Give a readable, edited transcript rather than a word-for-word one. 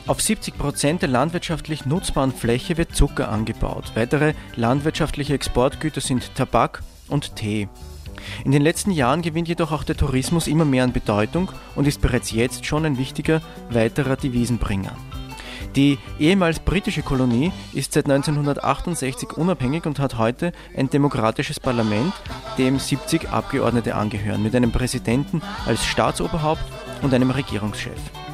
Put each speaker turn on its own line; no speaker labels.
Auf 70% der landwirtschaftlich nutzbaren Fläche wird Zucker angebaut. Weitere landwirtschaftliche Exportgüter sind Tabak und Tee. In den letzten Jahren gewinnt jedoch auch der Tourismus immer mehr an Bedeutung und ist bereits jetzt schon ein wichtiger weiterer Devisenbringer. Die ehemals britische Kolonie ist seit 1968 unabhängig und hat heute ein demokratisches Parlament, dem 70 Abgeordnete angehören, mit einem Präsidenten als Staatsoberhaupt und einem Regierungschef.